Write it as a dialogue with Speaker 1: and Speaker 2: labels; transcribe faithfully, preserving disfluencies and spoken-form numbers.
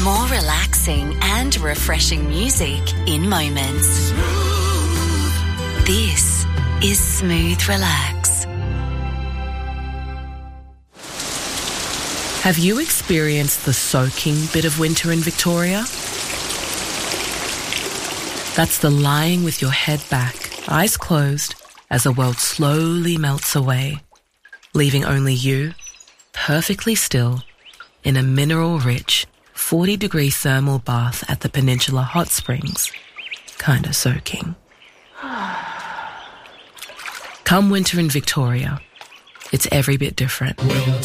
Speaker 1: More relaxing and refreshing music in moments. This is Smooth Relax.
Speaker 2: Have you experienced the soaking bit of winter in Victoria? That's the lying with your head back, eyes closed, as the world slowly melts away, leaving only you, perfectly still, in a mineral-rich, forty-degree thermal bath at the Peninsula Hot Springs, kinda soaking. Come winter in Victoria, it's every bit different.